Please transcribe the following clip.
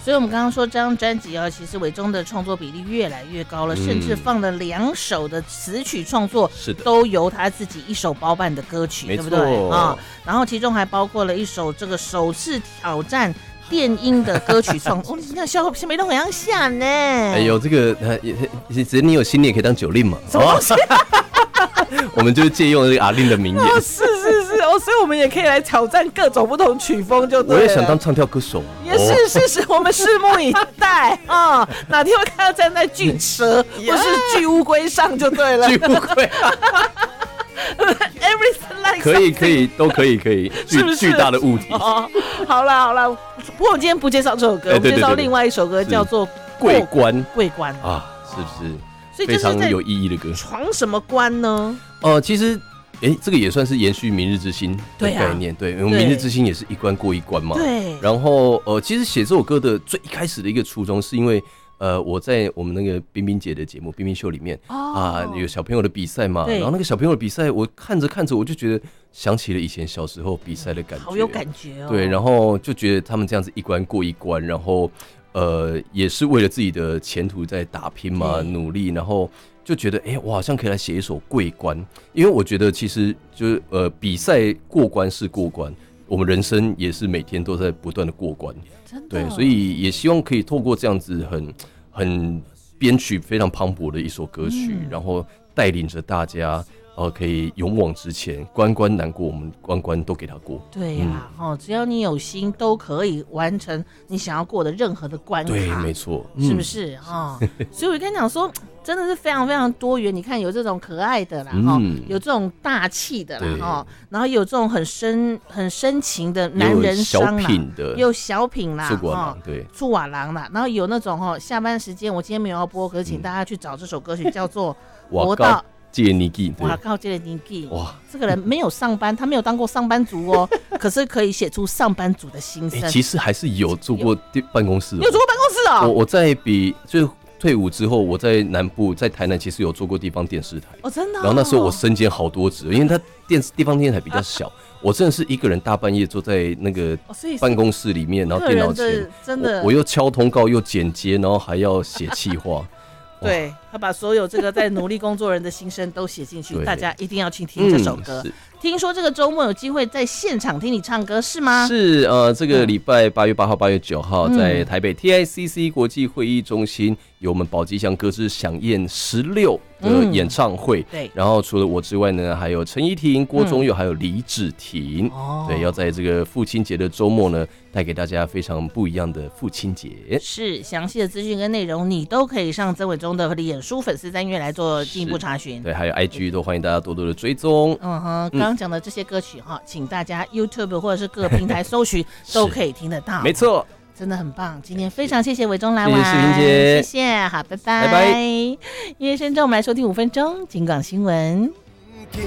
所以我们刚刚说这张专辑其实伟忠的创作比例越来越高了，甚至放了2首的词曲创作， 是的， 都由他自己一手包办的歌曲，对不对然后其中还包括了一首这个首次挑战电音的歌曲创作，你看小梅都很像想呢。 哎呦，这个只要你有心，你也可以当酒令嘛。 什么东西？ 我们就是借用这个阿令的名言。 是所以我们也可以来挑战各种不同曲风，就对了。 我也想当唱跳歌手。 也是，我们拭目以待啊！哪天会看到站在巨蛇或是巨乌龟上就对了。 巨乌龟。 Everything like 可以，都可以，巨大的物体。 好啦，不过我们今天不介绍这首歌，我们介绍另外一首歌，叫做《 桂冠》 啊， 是不是？ 所以非常有意义的歌。 闯什么关呢？ 其实，这个也算是延续《明日之星》的概念，对，因为《明日之星》也是一关过一关嘛。 对。 然后，其实写这首歌的最一开始的一个初衷，是因为我在我们那个冰冰姐的节目《冰冰秀》里面有小朋友的比赛嘛，然后那个小朋友的比赛，我看着我就觉得想起了以前小时候比赛的感觉， 好有感觉哦。 对，然后就觉得他们这样子一关过一关，然后也是为了自己的前途在打拼嘛，努力，然后就觉得我好像可以来写一首桂冠，因为我觉得其实就是比赛过关是过关，我们人生也是每天都在不断的过关，对，所以也希望可以透过这样子很编曲非常磅礴的一首歌曲，然后带领着大家。可以勇往直前，关关难过，我们关关都给他过。 对呀，只要你有心，都可以完成你想要过的任何的关卡。 对，没错， 是不是所以我跟你讲说，真的是非常非常多元。你看，有这种可爱的啦，有这种大气的啦，然后有这种很深情的男人伤啦，有小品啦，出瓦郎啦，然后有那种下班时间，我今天没有要播，可是请大家去找这首歌曲，叫做《活到》。哇靠！这个年纪，哇，这个人没有上班，他没有当过上班族哦，可是可以写出上班族的心声。 其实还是有做过办公室， 你有做过办公室啊？ 我在就是退伍之后，我在南部，在台南其实有做过地方电视台真的。 然后那时候我身兼好多职，因为他地方电视台比较小，我真的是一个人大半夜坐在那个办公室里面，然后电脑前， 真的， 我又敲通告，又剪接，然后还要写企划。 对，他把所有这个在努力工作人的心声都写进去，大家一定要去听这首歌。听说这个周末有机会在现场听你唱歌是吗？ 是这个礼拜8月8号、8月9号在台北 TICC 国际会议中心有我们宝吉祥歌之响宴16的演唱会。 对， 然后除了我之外呢，还有陈依婷、郭宗佑，还有李芷婷。对，要在这个父亲节的周末呢，带给大家非常不一样的父亲节。 是，详细的资讯跟内容你都可以上曾伟忠的脸书粉丝专页来做进一步查询。 对，还有 IG 都欢迎大家多多的追踪。 刚刚讲的这些歌曲请大家 YouTube 或者是各个平台搜寻都可以听得到。 没错， 真的很棒。今天非常谢谢伟忠来玩， 谢谢世萍姐， 谢谢，好，拜拜。音乐声中我们来收听5分钟警广新闻。